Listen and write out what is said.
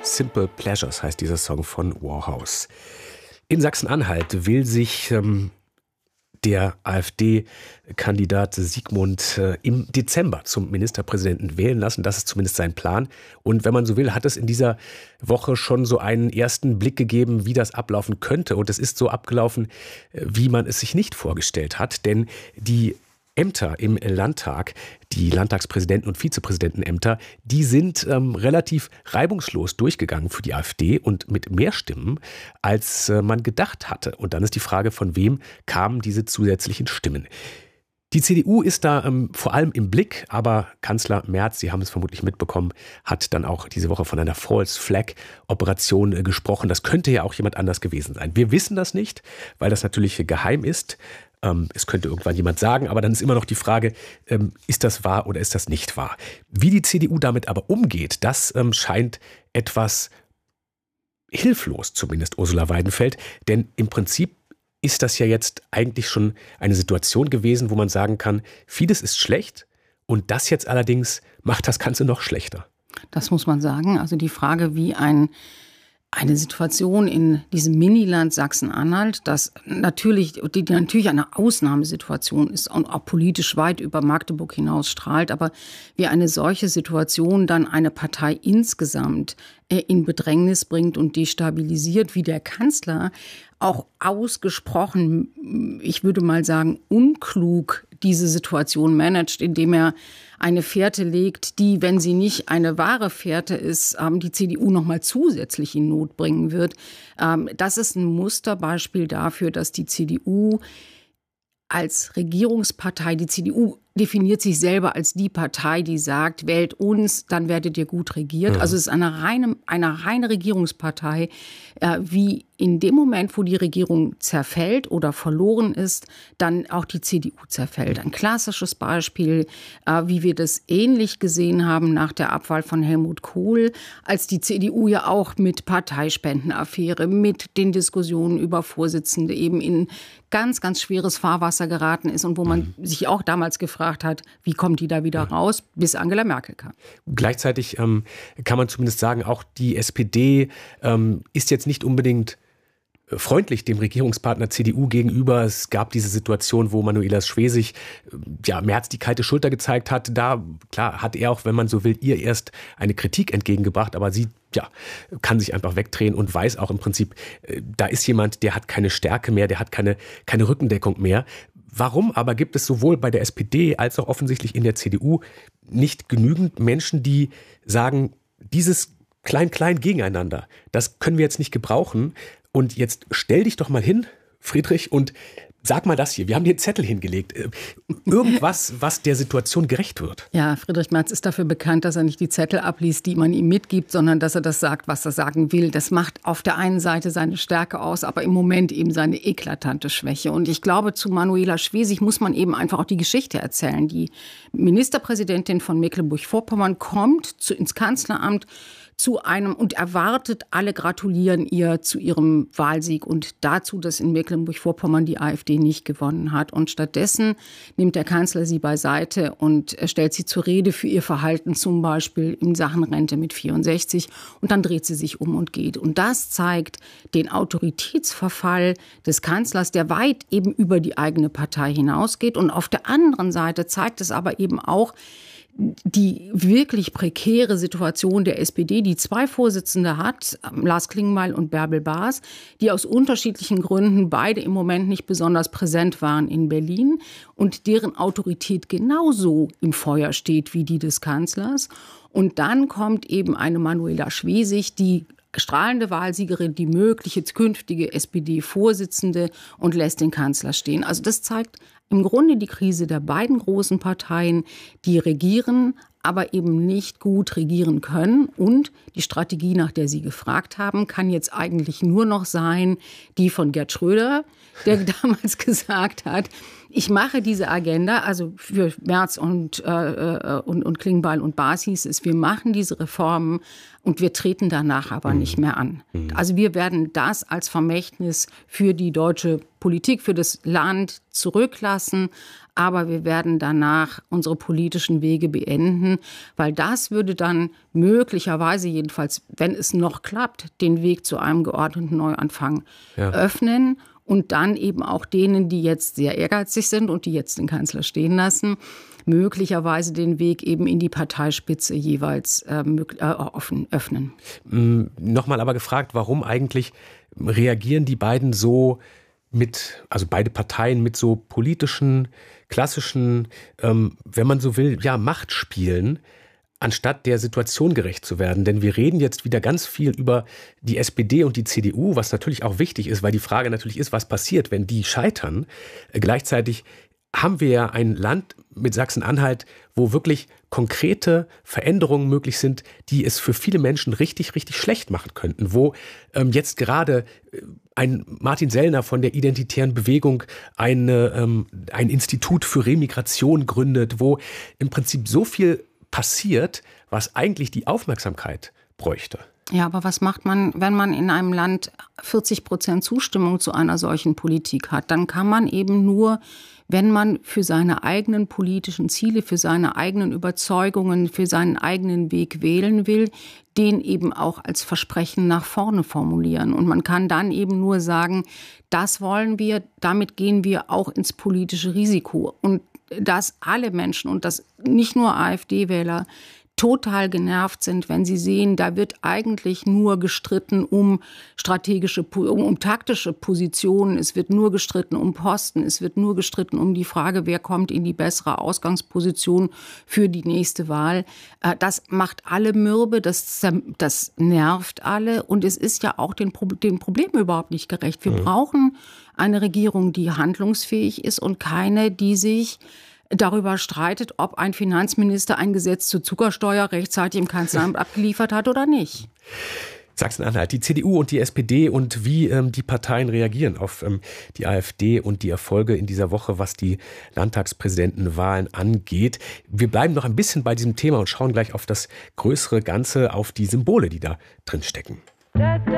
Simple Pleasures heißt dieser Song von Warhouse. In Sachsen-Anhalt will sich der AfD-Kandidat Sigmund im Dezember zum Ministerpräsidenten wählen lassen. Das ist zumindest sein Plan. Und wenn man so will, hat es in dieser Woche schon so einen ersten Blick gegeben, wie das ablaufen könnte. Und es ist so abgelaufen, wie man es sich nicht vorgestellt hat. Denn die Ämter im Landtag, die Landtagspräsidenten- und Vizepräsidentenämter, die sind relativ reibungslos durchgegangen für die AfD und mit mehr Stimmen, als man gedacht hatte. Und dann ist die Frage, von wem kamen diese zusätzlichen Stimmen? Die CDU ist da vor allem im Blick, aber Kanzler Merz, Sie haben es vermutlich mitbekommen, hat dann auch diese Woche von einer False Flag Operation gesprochen. Das könnte ja auch jemand anders gewesen sein. Wir wissen das nicht, weil das natürlich geheim ist. Es könnte irgendwann jemand sagen, aber dann ist immer noch die Frage, ist das wahr oder ist das nicht wahr? Wie die CDU damit aber umgeht, das scheint etwas hilflos, zumindest Ursula Weidenfeld. Denn im Prinzip ist das ja jetzt eigentlich schon eine Situation gewesen, wo man sagen kann, vieles ist schlecht und das jetzt allerdings macht das Ganze noch schlechter. Das muss man sagen. Also die Frage, wie eine Situation in diesem Miniland Sachsen-Anhalt, die natürlich eine Ausnahmesituation ist und auch politisch weit über Magdeburg hinaus strahlt, aber wie eine solche Situation dann eine Partei insgesamt in Bedrängnis bringt und destabilisiert, wie der Kanzler auch ausgesprochen, ich würde mal sagen, unklug diese Situation managt, indem er eine Fährte legt, die, wenn sie nicht eine wahre Fährte ist, die CDU noch mal zusätzlich in Not bringen wird. Das ist ein Musterbeispiel dafür, dass die CDU als Regierungspartei, die CDU definiert sich selber als die Partei, die sagt, wählt uns, dann werdet ihr gut regiert. Also es ist eine reine Regierungspartei, wie in dem Moment, wo die Regierung zerfällt oder verloren ist, dann auch die CDU zerfällt. Ein klassisches Beispiel, wie wir das ähnlich gesehen haben nach der Abwahl von Helmut Kohl, als die CDU ja auch mit Parteispendenaffäre, mit den Diskussionen über Vorsitzende eben in ganz, ganz schweres Fahrwasser geraten ist und wo man sich auch damals gefragt hat, wie kommt die da wieder raus, bis Angela Merkel kam. Gleichzeitig kann man zumindest sagen, auch die SPD ist jetzt nicht unbedingt freundlich dem Regierungspartner CDU gegenüber. Es gab diese Situation, wo Manuela Schwesig Merz die kalte Schulter gezeigt hat. Da, klar, hat er auch, wenn man so will, ihr erst eine Kritik entgegengebracht, aber sie kann sich einfach wegdrehen und weiß auch im Prinzip, da ist jemand, der hat keine Stärke mehr, der hat keine Rückendeckung mehr. Warum aber gibt es sowohl bei der SPD als auch offensichtlich in der CDU nicht genügend Menschen, die sagen, dieses Klein-Klein gegeneinander, das können wir jetzt nicht gebrauchen. Und jetzt stell dich doch mal hin, Friedrich, und sag mal das hier. Wir haben dir einen Zettel hingelegt. Irgendwas, was der Situation gerecht wird. Ja, Friedrich Merz ist dafür bekannt, dass er nicht die Zettel abliest, die man ihm mitgibt, sondern dass er das sagt, was er sagen will. Das macht auf der einen Seite seine Stärke aus, aber im Moment eben seine eklatante Schwäche. Und ich glaube, zu Manuela Schwesig muss man eben einfach auch die Geschichte erzählen. Die Ministerpräsidentin von Mecklenburg-Vorpommern kommt ins Kanzleramt und erwartet, alle gratulieren ihr zu ihrem Wahlsieg und dazu, dass in Mecklenburg-Vorpommern die AfD nicht gewonnen hat. Und stattdessen nimmt der Kanzler sie beiseite und stellt sie zur Rede für ihr Verhalten, zum Beispiel in Sachen Rente mit 64. Und dann dreht sie sich um und geht. Und das zeigt den Autoritätsverfall des Kanzlers, der weit eben über die eigene Partei hinausgeht. Und auf der anderen Seite zeigt es aber eben auch, die wirklich prekäre Situation der SPD, die zwei Vorsitzende hat, Lars Klingbeil und Bärbel Baas, die aus unterschiedlichen Gründen beide im Moment nicht besonders präsent waren in Berlin und deren Autorität genauso im Feuer steht wie die des Kanzlers. Und dann kommt eben eine Manuela Schwesig, die strahlende Wahlsiegerin, die mögliche künftige SPD-Vorsitzende und lässt den Kanzler stehen. Also das zeigt im Grunde die Krise der beiden großen Parteien, die regieren, aber eben nicht gut regieren können. Und die Strategie, nach der Sie gefragt haben, kann jetzt eigentlich nur noch sein, die von Gerd Schröder, der damals gesagt hat, ich mache diese Agenda, also für Merz und Klingbeil und Baas hieß es, wir machen diese Reformen und wir treten danach aber nicht mehr an. Also wir werden das als Vermächtnis für die deutsche Politik für das Land zurücklassen, aber wir werden danach unsere politischen Wege beenden, weil das würde dann möglicherweise, jedenfalls, wenn es noch klappt, den Weg zu einem geordneten Neuanfang öffnen und dann eben auch denen, die jetzt sehr ehrgeizig sind und die jetzt den Kanzler stehen lassen, möglicherweise den Weg eben in die Parteispitze jeweils öffnen. Nochmal aber gefragt, warum eigentlich reagieren die beiden so also beide Parteien mit so politischen, klassischen, wenn man so will, Machtspielen, anstatt der Situation gerecht zu werden. Denn wir reden jetzt wieder ganz viel über die SPD und die CDU, was natürlich auch wichtig ist, weil die Frage natürlich ist, was passiert, wenn die scheitern. Gleichzeitig haben wir ja ein Land mit Sachsen-Anhalt, wo wirklich konkrete Veränderungen möglich sind, die es für viele Menschen richtig, richtig schlecht machen könnten. Wo jetzt gerade ein Martin Sellner von der Identitären Bewegung ein Institut für Remigration gründet, wo im Prinzip so viel passiert, was eigentlich die Aufmerksamkeit bräuchte. Ja, aber was macht man, wenn man in einem Land 40% Zustimmung zu einer solchen Politik hat? Dann kann man eben nur, wenn man für seine eigenen politischen Ziele, für seine eigenen Überzeugungen, für seinen eigenen Weg wählen will, den eben auch als Versprechen nach vorne formulieren. Und man kann dann eben nur sagen, das wollen wir, damit gehen wir auch ins politische Risiko. Und dass alle Menschen, und das nicht nur AfD-Wähler, total genervt sind, wenn sie sehen, da wird eigentlich nur gestritten um taktische Positionen, es wird nur gestritten um Posten, es wird nur gestritten um die Frage, wer kommt in die bessere Ausgangsposition für die nächste Wahl. Das macht alle mürbe, das nervt alle und es ist ja auch dem Problem überhaupt nicht gerecht. Wir brauchen eine Regierung, die handlungsfähig ist und keine, die sich darüber streitet, ob ein Finanzminister ein Gesetz zur Zuckersteuer rechtzeitig im Kanzleramt abgeliefert hat oder nicht. Sachsen-Anhalt, die CDU und die SPD und wie die Parteien reagieren auf die AfD und die Erfolge in dieser Woche, was die Landtagspräsidentenwahlen angeht. Wir bleiben noch ein bisschen bei diesem Thema und schauen gleich auf das größere Ganze, auf die Symbole, die da drin stecken.